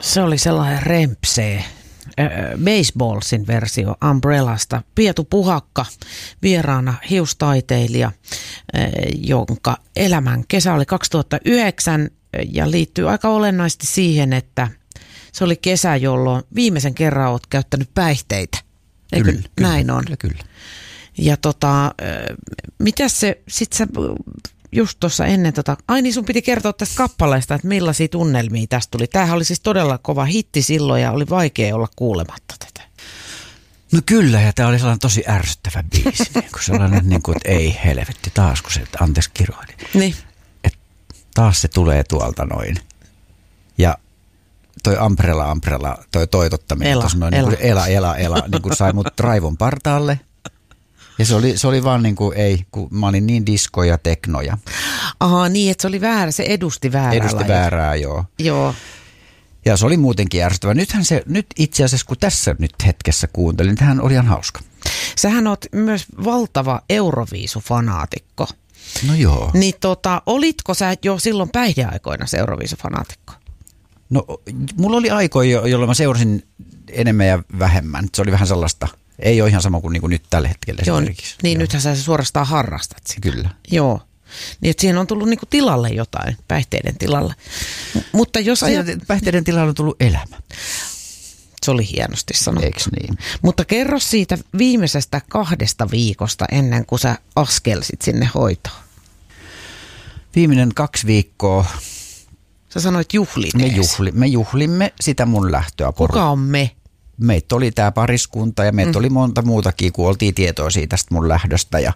Se oli sellainen rempsee. Baseballsin versio Umbrellasta. Pietu Puhakka, vieraana hiustaiteilija, jonka elämän kesä oli 2009 ja liittyy aika olennaisesti siihen, että se oli kesä, jolloin viimeisen kerran olet käyttänyt päihteitä. Eikö Kyllä, näin on? Kyllä. Ja mitäs se, sit sä just tuossa ennen ai niin sun piti kertoa tästä kappaleesta, että millaisia tunnelmia tästä tuli. Tämähän oli siis todella kova hitti silloin ja oli vaikea olla kuulematta tätä. No kyllä, ja tämä oli sellainen tosi ärsyttävä biisi, kun sellainen, niin kuin, että ei helvetti, taas kun se, anteeksi kiroili. Niin. Että taas se tulee tuolta noin. Ja toi Umbrella, toi toitottaminen, ela, niin kuin sai mut raivon partaalle. Ja se oli vaan niin kuin, kun mä olin niin disko ja teknoja. Aha, niin, että se oli väärä, se edusti väärää. Edusti väärää, joo. Joo. Ja se oli muutenkin ärsyttävä. Nyt itse asiassa, kun tässä nyt hetkessä kuuntelin, tämähän oli ihan hauska. Sähän oot myös valtava Euroviisufanaatikko. No joo. Niin olitko sä jo silloin päihdeaikoina se Euroviisufanaatikko? No, mulla oli aikoja, jolloin mä seurasin enemmän ja vähemmän. Se oli vähän sellaista, ei ole ihan sama kuin, nyt tällä hetkellä esimerkiksi. Niin, nythän sä suorastaan harrastat sitä. Kyllä. Joo. Niin, että siihen on tullut tilalle jotain, päihteiden tilalle. Mutta jos päihteiden tilalle on tullut elämä. Se oli hienosti sanottu. Eikö niin? Mutta kerro siitä viimeisestä 2 viikosta ennen kuin sä askelsit sinne hoitoon. Viimeinen 2 viikkoa. Sä sanoit juhlineesi. Me juhlimme sitä mun lähtöä. Kuka on me? Meitä oli tää pariskunta ja meitä oli monta muutakin, kun oltiin tietoisia tästä mun lähdöstä. Ja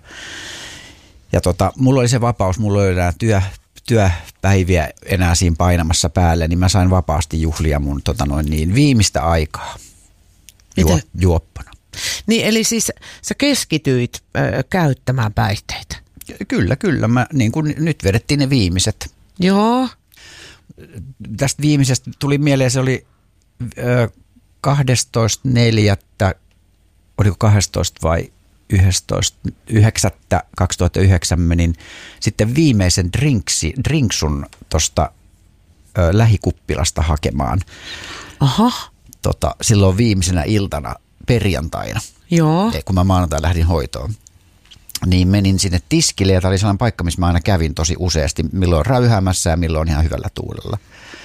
mulla oli se vapaus, mulla oli enää työpäiviä enää siinä painamassa päälle, niin mä sain vapaasti juhlia mun viimeistä aikaa juoppana. Niin, eli siis sä keskityit käyttämään päihteitä? Kyllä. Niin kuin nyt vedettiin ne viimeiset. Joo. Tästä viimeisestä tuli mieleen, se oli 12.4. Oliko 12 vai 11.9.2009 menin sitten viimeisen drinksun tuosta lähikuppilasta hakemaan. Aha. Silloin viimeisenä iltana perjantaina, joo. Kun mä maanantai lähdin hoitoon. Niin menin sinne tiskille ja tämä oli sellainen paikka, missä mä aina kävin tosi useasti, milloin räyhäämässä ja milloin ihan hyvällä tuulella.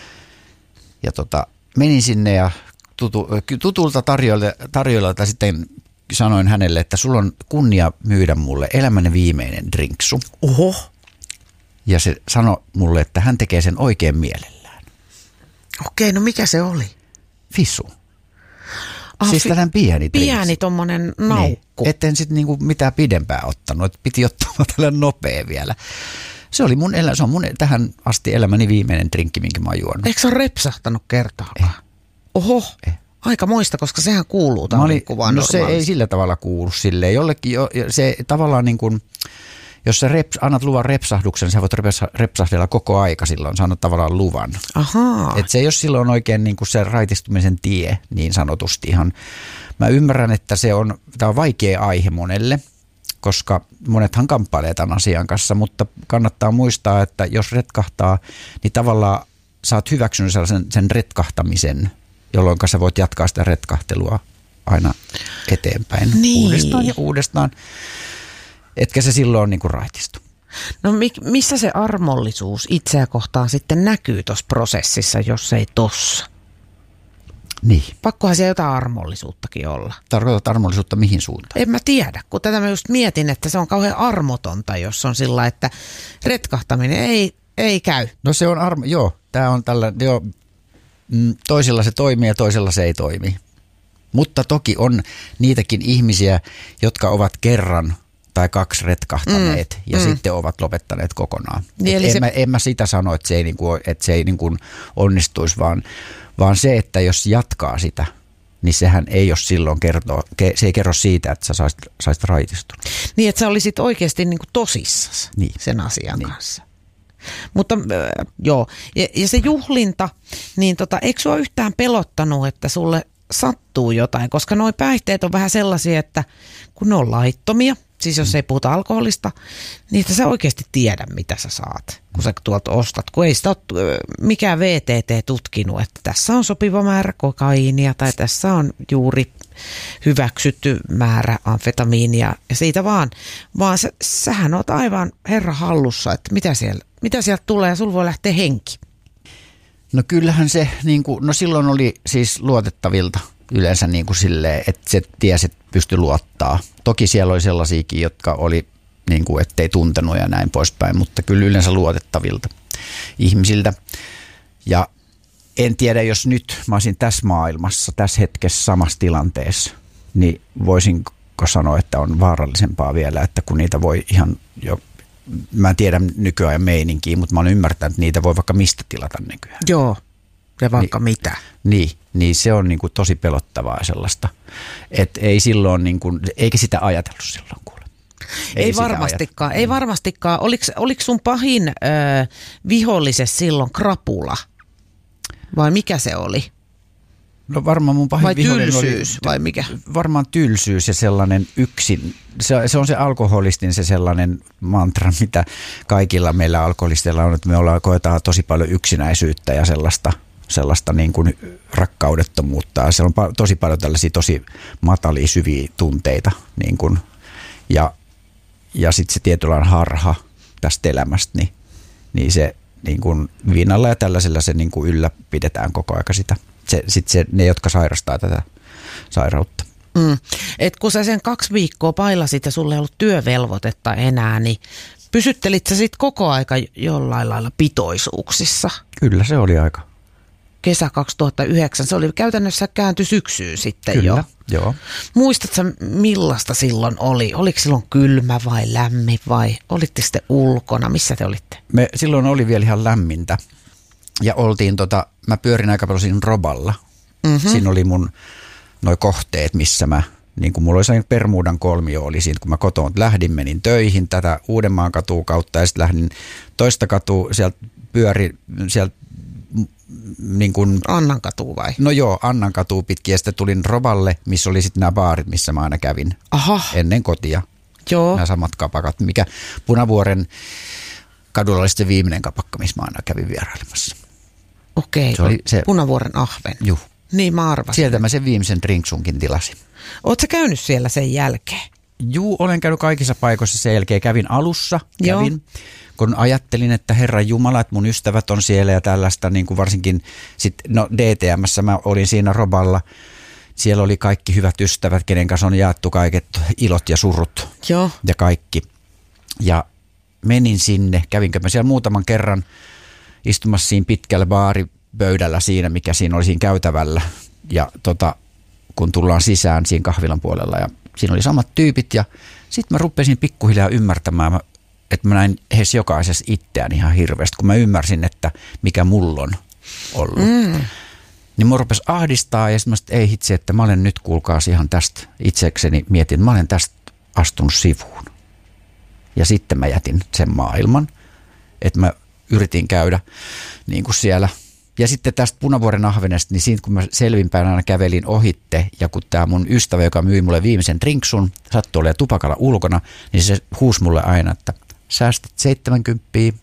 Ja menin sinne ja tutulta tarjoilijalta sitten sanoin hänelle, että sulla on kunnia myydä mulle elämäni viimeinen drinksu. Oho. Ja se sanoi mulle, että hän tekee sen oikein mielellään. Okei, no mikä se oli? Fisu. Siis tällainen pieni drinksu. Pieni tommonen naukku. Niin, etten sitten mitään pidempää ottanut, että piti ottaa tällainen nopea vielä. Se on mun tähän asti elämäni viimeinen drinkki, minkä mä oon juonut. Eikö sä ole repsahtanut kertaakaan? Oho. Aika moista, koska sehän kuuluu taurinkuvaan normaalisti. No se ei sillä tavalla kuulu silleen. Jollekin se tavallaan niin kuin, jos sä annat luvan repsahduksen, sä voit repsahdella koko aika silloin, sä annat tavallaan luvan. Ahaa. Että se ei ole silloin oikein niin kuin se raitistumisen tie niin sanotusti ihan. Mä ymmärrän, että tämä on vaikea aihe monelle, koska monethan kamppailee tämän asian kanssa, mutta kannattaa muistaa, että jos retkahtaa, niin tavallaan sä oot hyväksynyt sen retkahtamisen, jolloin sä voit jatkaa sitä retkahtelua aina eteenpäin uudestaan ja uudestaan, etkä se silloin niin kuin raitistu. No missä se armollisuus itseä kohtaan sitten näkyy tuossa prosessissa, jos ei tossa? Niin. Pakkohan siellä jotain armollisuuttakin olla. Tarkoitat armollisuutta mihin suuntaan? En mä tiedä, kun tätä mä just mietin, että se on kauhean armotonta, jos on sillä, että retkahtaminen ei käy. No se on tää on tällainen, toisilla se toimii ja toisilla se ei toimi. Mutta toki on niitäkin ihmisiä, jotka ovat kerran tai 2 retkahtaneet ja sitten ovat lopettaneet kokonaan. Niin en mä sitä sano, että se ei onnistuisi, vaan se, että jos jatkaa sitä, niin sehän ei ole silloin se ei kerro siitä, että sä saisit raitistunut. Niin, että sä olisit oikeasti tosissasi sen asian kanssa. Mutta joo, ja se juhlinta, niin eikö sua yhtään pelottanut, että sulle sattuu jotain? Koska nuo päihteet on vähän sellaisia, että kun ne on laittomia, siis jos ei puhuta alkoholista, niin et sä oikeasti tiedä, mitä sä saat, kun sä tuolta ostat. Kun ei sitä ole mikään VTT tutkinut, että tässä on sopiva määrä kokaiinia tai tässä on juuri hyväksytty määrä amfetamiinia ja siitä vaan sähän oot aivan herra hallussa, että mitä sieltä tulee ja sulla voi lähteä henki. No kyllähän se, niin kuin, no silloin oli siis luotettavilta yleensä niin kuin silleen, että se tiesi, että pystyi luottaa. Toki siellä oli sellaisiakin, jotka oli niin kuin, ettei tuntenut ja näin poispäin, mutta kyllä yleensä luotettavilta ihmisiltä. Ja en tiedä, jos nyt mä olisin tässä maailmassa, tässä hetkessä samassa tilanteessa, niin voisinko sanoa, että on vaarallisempaa vielä, että kun niitä voi ihan jo, mä en tiedä nykyajan meininkiä, mutta mä olen ymmärtänyt, että niitä voi vaikka mistä tilata nykyään. Joo, ja vaikka mitä. Niin se on niin kuin tosi pelottavaa ja sellaista, että ei silloin, niin kuin, eikä sitä ajatellut silloin kuule. Ei varmastikaan. Oliko sun pahin vihollisesi silloin krapula? Vai mikä se oli? No varmaan mun pahin vihollinen tylsyys, vai mikä? Varmaan tylsyys ja sellainen yksin. Se on se alkoholistin se sellainen mantra, mitä kaikilla meillä alkoholisteilla on, että me koetaan tosi paljon yksinäisyyttä ja sellaista niin kuin rakkaudettomuutta. Ja siellä on tosi paljon tällaisia tosi matalia, syviä tunteita. Niin kuin, ja sitten se tietynlainen harha tästä elämästä, niin se niin kuin viinalla ja tällaisella se niin kuin ylläpidetään koko aika sitä. Ne, jotka sairastaa tätä sairautta. Et kun sä sen 2 viikkoa pailasit ja sulla ei ollut työvelvoitetta enää, niin pysyttelit sä sit koko aika jollain lailla pitoisuuksissa? Kyllä se oli aika. Kesä 2009, se oli käytännössä kääntyi syksyyn sitten. Kyllä, joo. Muistatko millaista silloin oli? Oliko silloin kylmä vai lämmin vai olitte sitten ulkona? Missä te olitte? Silloin oli vielä ihan lämmintä ja oltiin mä pyörin aika paljon siinä Roballa. Mm-hmm. Siinä oli mun noi kohteet, missä mä, niin kuin mulla oli sellainen Bermudan kolmio oli siinä, kun mä kotoon lähdin, menin töihin tätä Uudenmaan katua kautta ja sitten lähdin toista katua, sieltä niin kuin, Annan katu vai? No joo, Annan katua pitkin ja sitten tulin Roballe, missä oli sitten nämä baarit, missä mä aina kävin. Aha. Ennen kotia. Joo. Nämä samat kapakat, mikä Punavuoren kadulla oli sitten viimeinen kapakka, missä mä aina kävin vierailemassa. Okei, se Punavuoren ahven. Juh. Niin mä arvasin. Sieltä mä sen viimeisen drinksunkin tilasin. Ootko sä käynyt siellä sen jälkeen? Juu, olen käynyt kaikissa paikoissa sen jälkeen. Kävin alussa, kun ajattelin, että Herran Jumala, että mun ystävät on siellä ja tällaista, niin kuin varsinkin DTM:ssä mä olin siinä Roballa. Siellä oli kaikki hyvät ystävät, kenen kanssa on jaettu kaiket ilot ja surut. Joo. Ja kaikki. Ja menin sinne, kävinkö mä siellä muutaman kerran istumassa siinä pitkällä baaripöydällä siinä, mikä siinä oli siinä käytävällä. Ja kun tullaan sisään siinä kahvilan puolella ja siinä oli samat tyypit ja sitten mä rupesin pikkuhiljaa ymmärtämään, että mä näin heissä jokaisessa itseään ihan hirveästi, kun mä ymmärsin, että mikä mulla on ollut. Niin mä rupesi ahdistaa ja sitten mä sanoin, ei hitse, että mä olen nyt kuulkaas ihan tästä itsekseni mietin, että mä olen tästä astunut sivuun. Ja sitten mä jätin sen maailman, että mä yritin käydä niin kuin siellä. Ja sitten tästä Punavuoren ahvenesta, niin siitä kun mä selvinpäin aina kävelin ohitte, ja kun tämä mun ystävä, joka myi mulle viimeisen drinksun, sattui olemaan tupakalla ulkona, niin se huusi mulle aina, että säästit 70,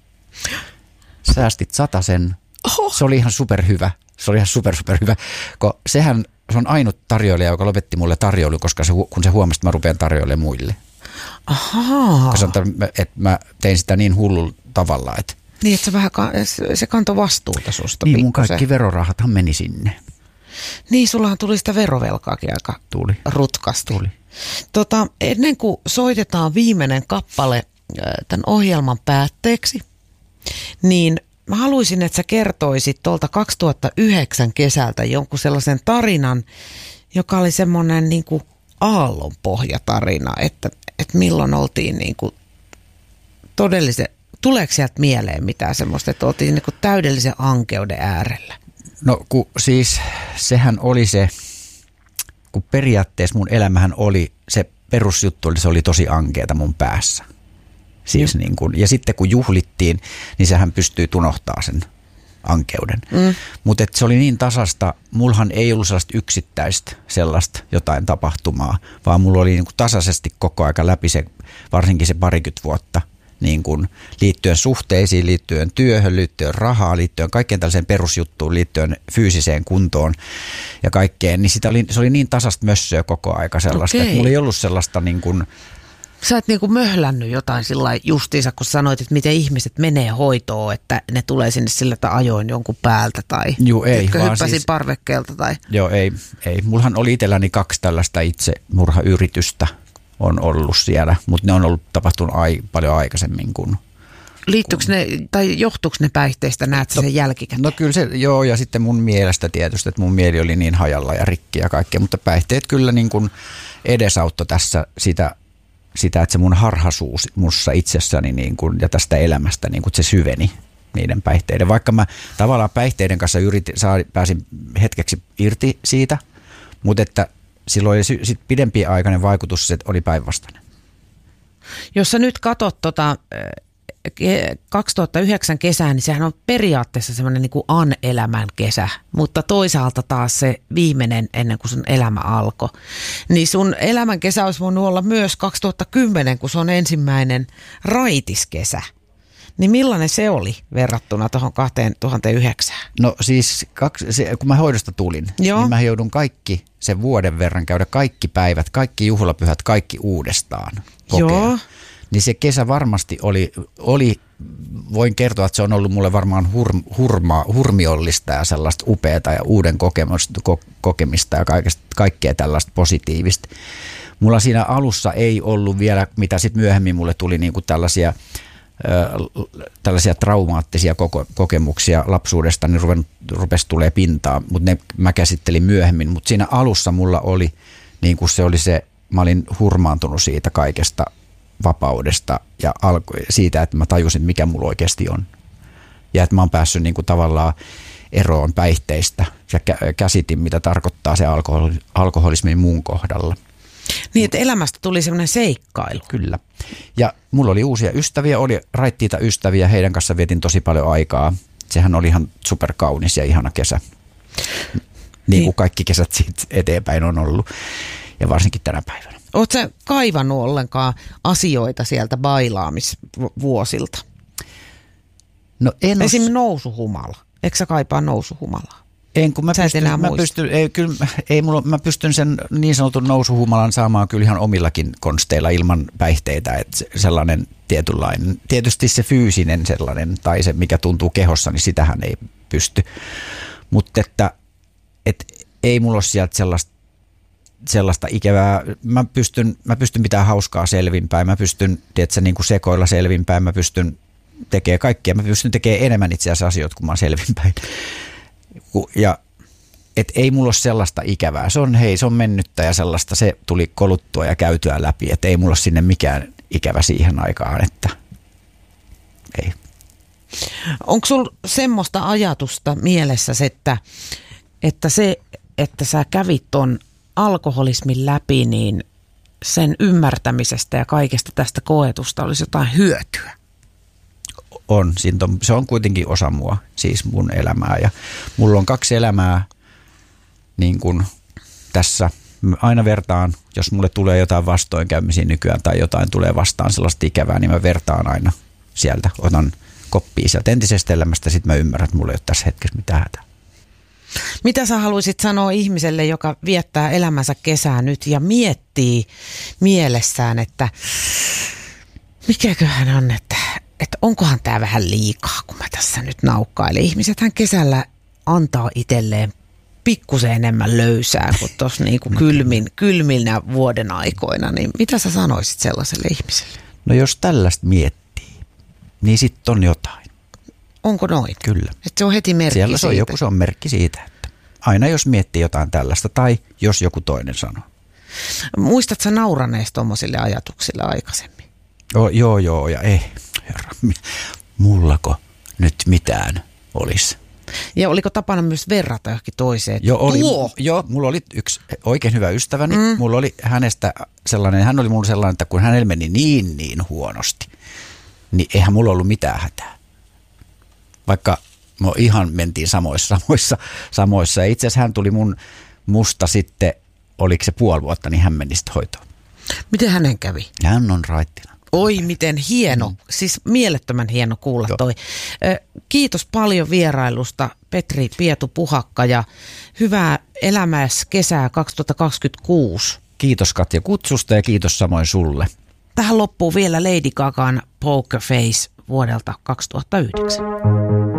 säästit 100. Se oli ihan superhyvä. Se oli ihan superhyvä, kun se on ainut tarjoilija, joka lopetti mulle tarjoilu, koska kun se huomasi, että mä rupean tarjoilemaan muille. Ahaa. Että mä tein sitä niin hullulla tavalla, että niin, että se kantoi vastuuta susta. Niin, mun kaikki verorahathan meni sinne. Niin, sullahan tuli sitä verovelkaakin aika rutkasti. Tuli. Ennen kuin soitetaan viimeinen kappale tämän ohjelman päätteeksi, niin mä haluaisin, että sä kertoisit tuolta 2009 kesältä jonkun sellaisen tarinan, joka oli semmoinen niin kuin aallonpohjatarina, että milloin oltiin niin kuin todellisen. Tuleeko sieltä mieleen mitään semmoista, että oltiin niin kuin täydellisen ankeuden äärellä? No siis sehän oli se, kun periaatteessa mun elämähän oli, se perusjuttu oli, se oli tosi ankeata mun päässä. Siis niin kuin, ja sitten kun juhlittiin, niin sehän pystyy unohtaa sen ankeuden. Mutta se oli niin tasasta, mullahan ei ollut sellaista yksittäistä sellaista jotain tapahtumaa, vaan mulla oli niin kuin tasaisesti koko aika läpi se, varsinkin se 20 vuotta, niin kuin liittyen suhteisiin, liittyen työhön, liittyen rahaan, liittyen kaikkeen tällaiseen perusjuttuun, liittyen fyysiseen kuntoon ja kaikkeen, niin se oli niin tasasta mössöä koko aika sellaista, että mulla ei ollut sellaista niin kuin. Sä et niinku möhlännyt jotain sillä justiinsa, kun sanoit, että miten ihmiset menee hoitoon, että ne tulee sinne sillä, että ajoin jonkun päältä tai hyppäsin siis parvekkeelta. Tai. Joo, ei. Mullahan oli itselläni 2 tällaista itsemurhayritystä on ollut siellä, mutta ne on ollut tapahtunut paljon aikaisemmin kuin. Liittyykö ne, tai johtuuko ne päihteistä, näet sen jälkikäteen? No kyllä se, joo, ja sitten mun mielestä tietysti, että mun mieli oli niin hajalla ja rikki ja kaikkea, mutta päihteet kyllä niin kuin edesauttoi tässä sitä, että se mun harhaisuus mussa itsessäni niin kuin, ja tästä elämästä niin kuin se syveni niiden päihteiden. Vaikka mä tavallaan päihteiden kanssa pääsin hetkeksi irti siitä, mutta että silloin sit pidempiaikainen vaikutus se oli päinvastainen. Jos sä nyt katsot 2009 kesää, niin sehän on periaatteessa semmoinen niin kuin elämän kesä, mutta toisaalta taas se viimeinen ennen kuin sun elämä alkoi. Niin sun elämän kesä olisi voinut olla myös 2010, kun se on ensimmäinen raitiskesä. Niin millainen se oli verrattuna tuohon 2009? No siis kun mä hoidosta tulin, niin mä joudun kaikki sen vuoden verran käydä kaikki päivät, kaikki juhlapyhät, kaikki uudestaan kokea. Joo. Niin se kesä varmasti oli, voin kertoa, että se on ollut mulle varmaan hurmiollista ja sellaista upeata ja uuden kokemista ja kaikkea tällaista positiivista. Mulla siinä alussa ei ollut vielä, mitä sitten myöhemmin mulle tuli niinku tällaisia traumaattisia kokemuksia lapsuudesta, niin rupesi tulee pintaan, mutta ne mä käsittelin myöhemmin. Mutta siinä alussa mulla oli, niin kuin mä olin hurmaantunut siitä kaikesta vapaudesta ja siitä, että mä tajusin, mikä mulla oikeasti on. Ja että mä oon päässyt niin kuin tavallaan eroon päihteistä ja käsitin, mitä tarkoittaa se alkoholismi mun kohdalla. Niin, että elämästä tuli semmoinen seikkailu. Kyllä. Ja mulla oli uusia ystäviä, oli raittiita ystäviä, heidän kanssa vietin tosi paljon aikaa. Sehän oli ihan superkaunis ja ihana kesä. Niin kuin kaikki kesät siitä eteenpäin on ollut. Ja varsinkin tänä päivänä. Oletko sä kaivannut ollenkaan asioita sieltä bailaamisvuosilta? No en esimerkiksi nousuhumala. Eikö sä kaipaa nousuhumalaa? En, kun mä pystyn sen niin sanotun nousuhumalan saamaan kyllä ihan omillakin konsteilla ilman päihteitä, että sellainen tietynlainen, tietysti se fyysinen sellainen tai se mikä tuntuu kehossa, niin sitähän ei pysty, mutta että ei mulla ole sieltä sellaista ikävää, mä pystyn pitämään hauskaa selvinpäin, mä pystyn niin kuin sekoilla selvinpäin, mä pystyn tekemään kaikkea, mä pystyn tekemään enemmän itse asiassa asioita, kun mä oon selvinpäin. Ja ei mulla ole sellaista ikävää. Se on mennyttä ja sellaista, se tuli koluttua ja käytyä läpi. Että ei mulla ole sinne mikään ikävä siihen aikaan, että ei. Onko sulla semmoista ajatusta mielessäsi, että se, että sä kävit ton alkoholismin läpi, niin sen ymmärtämisestä ja kaikesta tästä koetusta olisi jotain hyötyä? Se on kuitenkin osa mua, siis mun elämää. Ja mulla on 2 elämää niin kuin tässä. Mä aina vertaan, jos mulle tulee jotain vastoinkäymisiä nykyään tai jotain tulee vastaan sellaista ikävää, niin mä vertaan aina sieltä. Otan koppia sieltä entisestä elämästä, sitten mä ymmärrän, että mulla ei ole tässä hetkessä mitään hätää. Mitä sä haluaisit sanoa ihmiselle, joka viettää elämänsä kesää nyt ja miettii mielessään, että mikäköhän on, että onkohan tämä vähän liikaa, kun mä tässä nyt naukkailen. Ihmisethän kesällä antaa itselleen pikkusen enemmän löysää kuin tuossa niinku kylminä vuoden aikoina. Niin mitä sä sanoisit sellaiselle ihmiselle? No jos tällaista miettii, niin sitten on jotain. Onko noin? Kyllä. Että se on heti merkki siellä siitä. Se on merkki siitä, että aina jos miettii jotain tällaista tai jos joku toinen sanoo. Muistatko sä nauraneesta tuommoisille ajatuksille aikaisemmin? Joo ja ei. Herra, mullako nyt mitään olisi? Ja oliko tapana myös verrata johonkin toiseen? Mulla oli yksi oikein hyvä ystäväni. Mulla oli hän oli mulla sellainen, että kun hänellä meni niin huonosti, niin eihän mulla ollut mitään hätää. Vaikka me ihan mentiin samoissa. Ja itse asiassa hän tuli musta sitten, oliko se 5 vuotta, niin hän meni sitten hoitoon. Miten hänen kävi? Hän on raittina. Oi, miten hieno. Siis mielettömän hieno kuulla toi. Kiitos paljon vierailusta, Petri Pietu-Puhakka, ja hyvää elämäskesää 2026. Kiitos Katja kutsusta ja kiitos samoin sulle. Tähän loppuu vielä Lady Gagan Poker Face vuodelta 2009.